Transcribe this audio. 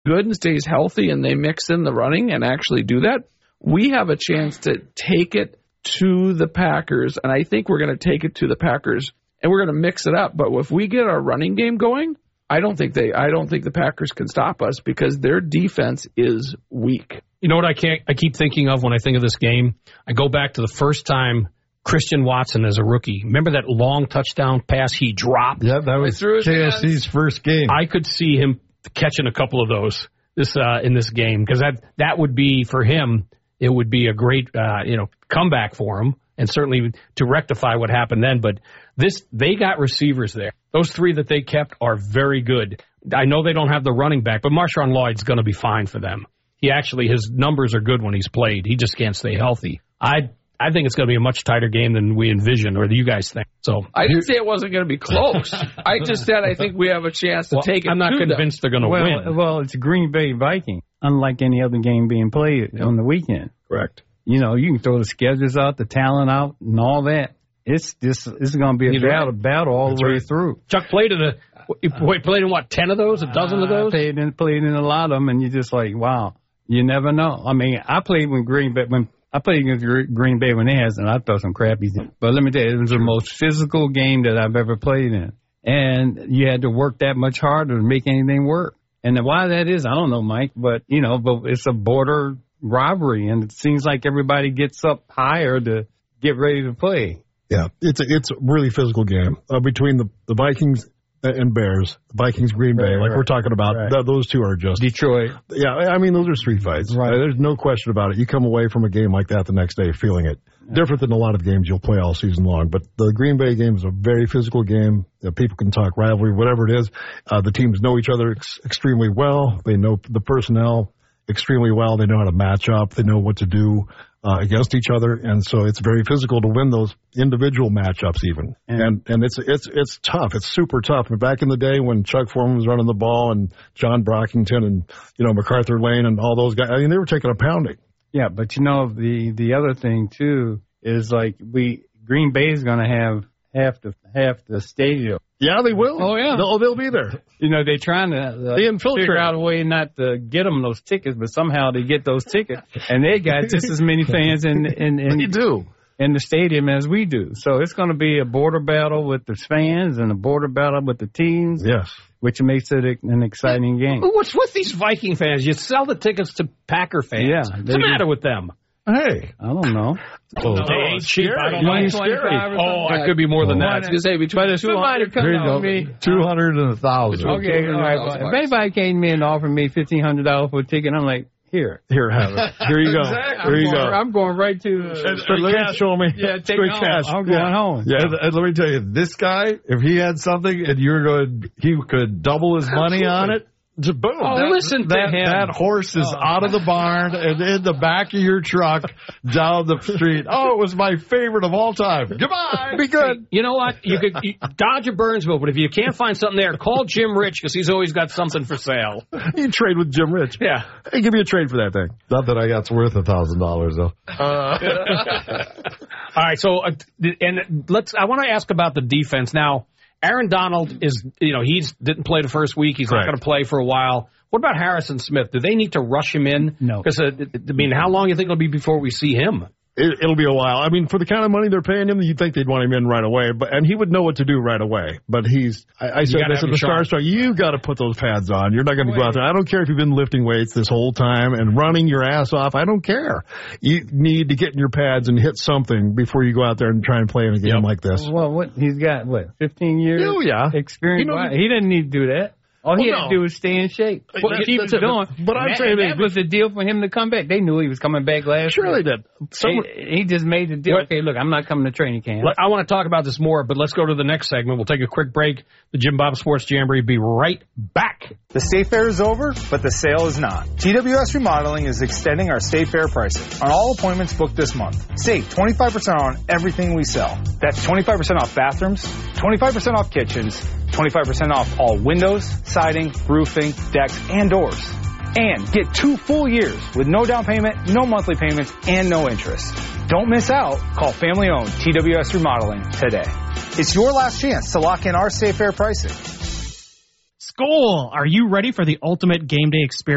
good and stays healthy and they mix in the running and actually do that, we have a chance to take it to the Packers. And I think we're going to take it to the Packers and we're going to mix it up. But if we get our running game going, I don't think the Packers can stop us because their defense is weak. You know what I keep thinking of when I think of this game? I go back to the first time Christian Watson as a rookie. Remember that long touchdown pass he dropped? Yeah, that was KSC's first game. I could see him catching a couple of those in this game because that would be, for him, it would be a great comeback for him and certainly to rectify what happened then. But they got receivers there. Those three that they kept are very good. I know they don't have the running back, but Marshawn Lloyd's going to be fine for them. His numbers are good when he's played. He just can't stay healthy. I think it's going to be a much tighter game than we envisioned, or you guys think. So I didn't say it wasn't going to be close. I just said I think we have a chance to take it. I'm not convinced they're going to win. Well, it's Green Bay Vikings, unlike any other game being played on the weekend. Correct. You can throw the schedules out, the talent out, and all that. It's going to be a battle all the way through. Chuck played in what, 10 of those, a dozen of those? I played in a lot of them, and you're just like, wow, you never know. I mean, I played with Green Bay I played against Green Bay when they had some. I thought some crappies in. But let me tell you, it was the most physical game that I've ever played in. And you had to work that much harder to make anything work. And why that is, I don't know, Mike. But it's a border rivalry, and it seems like everybody gets up higher to get ready to play. Yeah, it's a really physical game between the Vikings and Bears, Vikings, Green Bay, we're talking about. Right. Those two are just Detroit. Yeah, I mean, those are street fights. Right. There's no question about it. You come away from a game like that the next day feeling it. Different than a lot of games you'll play all season long. But the Green Bay game is a very physical game. People can talk rivalry, whatever it is. The teams know each other extremely well. They know the personnel extremely well. They know how to match up. They know what to do against each other, and so it's very physical to win those individual matchups even. And it's tough. It's super tough. And back in the day when Chuck Foreman was running the ball and John Brockington and MacArthur Lane and all those guys, I mean, they were taking a pounding. Yeah, but the other thing too is Green Bay is going to have half the stadium. Yeah, they will. Oh, yeah. They'll be there. They're trying to figure out a way not to get them those tickets, but somehow they get those tickets. And they got just as many fans in the stadium as we do. So it's going to be a border battle with the fans and a border battle with the teams. Yes. Which makes it an exciting game. What's with these Viking fans? You sell the tickets to Packer fans. Yeah. What's the matter with them? Hey. I don't know. They ain't cheap. I don't know. Scary. It could be more than that. I was say between somebody come on me. 200 and 1,000. Okay, all right. If anybody came to me and offered me $1,500 for a ticket, I'm like, here, have it. Here you go. Exactly. Here you go. I'm going right to show me. Yeah, take straight cash. I'm going home. Yeah. And let me tell you, this guy, if he had something and he could double his money on it. Boom. Listen to him. That horse is out of the barn and in the back of your truck down the street. Oh, it was my favorite of all time. Goodbye. Be good. You know what? You could dodge a Burnsville, but if you can't find something there, call Jim Rich because he's always got something for sale. You trade with Jim Rich. Yeah. Hey, give me a trade for that thing. Not that I got worth $1,000 though. All right. So, I want to ask about the defense now. Aaron Donald he didn't play the first week. He's not going to play for a while. What about Harrison Smith? Do they need to rush him in? No. Because, how long do you think it'll be before we see him? It'll be a while. I mean, for the kind of money they're paying him, you'd think they'd want him in right away. And he would know what to do right away. But I said this at the start, you got to put those pads on. You're not going to go out there. I don't care if you've been lifting weights this whole time and running your ass off. I don't care. You need to get in your pads and hit something before you go out there and try and play in a game like this. Well, he's got 15 years experience? He didn't need to do that. All he had to do was stay in shape. Keep it going. But I'm saying that was the deal for him to come back. They knew he was coming back last year. Sure they did. He just made the deal. Okay, look, I'm not coming to training camp. I want to talk about this more, but let's go to the next segment. We'll take a quick break. The Jim Bob Sports Jamboree. Be right back. The State Fair is over, but the sale is not. TWS Remodeling is extending our State Fair pricing on all appointments booked this month. Save 25% on everything we sell. That's 25% off bathrooms, 25% off kitchens, 25% off all windows, siding, roofing, decks, and doors. And get 2 full years with no down payment, no monthly payments, and no interest. Don't miss out. Call family-owned TWS Remodeling today. It's your last chance to lock in our State Fair pricing. Skol! Are you ready for the ultimate game day experience?